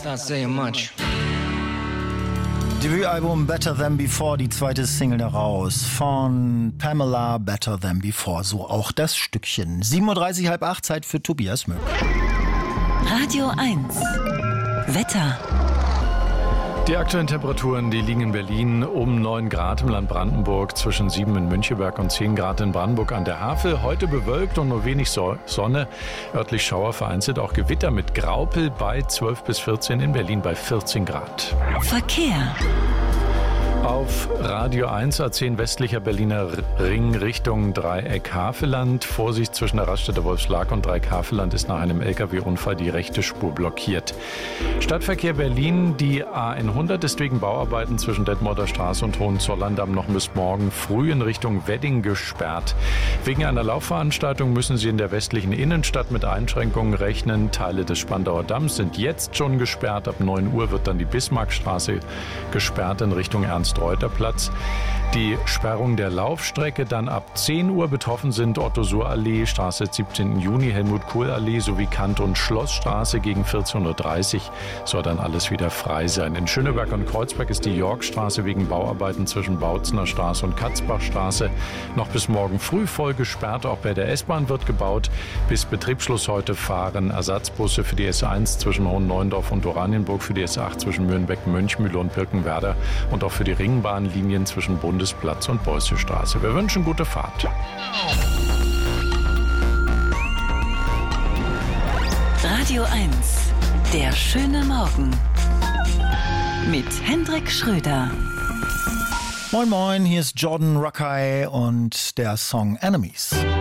That's saying much. Debütalbum Better Than Before, die zweite Single daraus von Pamela, Better Than Before. So auch das Stückchen. 7.30 Uhr, halb 8, Zeit für Tobias Möck. Radio 1 Wetter. Die aktuellen Temperaturen, die liegen in Berlin um 9 Grad im Land Brandenburg, zwischen 7 in Müncheberg und 10 Grad in Brandenburg an der Havel. Heute bewölkt und nur wenig Sonne, örtlich Schauer, vereinzelt auch Gewitter mit Graupel bei 12 bis 14, in Berlin bei 14 Grad. Verkehr. Auf Radio 1 A10 westlicher Berliner Ring Richtung Dreieck Havelland. Vorsicht, zwischen der Raststätte Wolfschlag und Dreieck Havelland ist nach einem LKW-Unfall die rechte Spur blockiert. Stadtverkehr Berlin, die A100 ist wegen Bauarbeiten zwischen Detmolder Straße und Hohenzollern-Damm noch bis morgen früh in Richtung Wedding gesperrt. Wegen einer Laufveranstaltung müssen Sie in der westlichen Innenstadt mit Einschränkungen rechnen. Teile des Spandauer Damms sind jetzt schon gesperrt. Ab 9 Uhr wird dann die Bismarckstraße gesperrt in Richtung Ernst-Reuter-Platz. Die Sperrung der Laufstrecke dann ab 10 Uhr. Betroffen sind Otto-Suhr-Allee, Straße 17. Juni, Helmut-Kohl-Allee sowie Kant- und Schlossstraße. Gegen 14.30 Uhr soll dann alles wieder frei sein. In Schöneberg und Kreuzberg ist die Yorkstraße wegen Bauarbeiten zwischen Bautzener Straße und Katzbachstraße noch bis morgen früh voll gesperrt. Auch bei der S-Bahn wird gebaut. Bis Betriebsschluss heute fahren Ersatzbusse für die S1 zwischen Hohen-Neuendorf und Oranienburg, für die S8 zwischen Mühlenbeck, Mönchmühle und Birkenwerder und auch für die Ringbahnlinien zwischen Bundesplatz und Beussestraße. Wir wünschen gute Fahrt. Radio 1, der schöne Morgen. Mit Hendrik Schröder. Moin Moin, hier ist Jordan Rakei und der Song Enemies.